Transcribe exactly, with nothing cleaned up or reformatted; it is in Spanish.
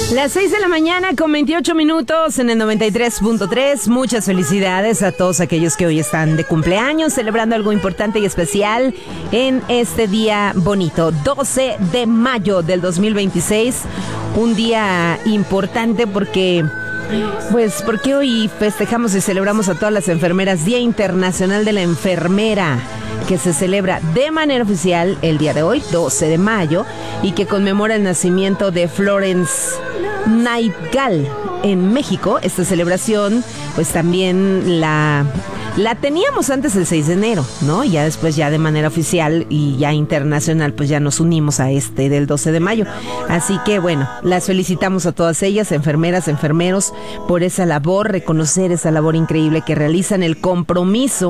Las seis de la mañana con veintiocho minutos en el noventa y tres punto tres. Muchas felicidades a todos aquellos que hoy están de cumpleaños, celebrando algo importante y especial en este día bonito, doce de mayo del dos mil veintiséis. Un día importante porque... Pues porque hoy festejamos y celebramos a todas las enfermeras, Día Internacional de la Enfermera, que se celebra de manera oficial el día de hoy, doce de mayo, y que conmemora el nacimiento de Florence Nightingale en México. Esta celebración, pues también la... La teníamos antes el seis de enero, ¿no? Y ya después, ya de manera oficial y ya internacional, pues ya nos unimos a este del doce de mayo. Así que, bueno, las felicitamos a todas ellas, enfermeras, enfermeros, por esa labor, reconocer esa labor increíble que realizan, el compromiso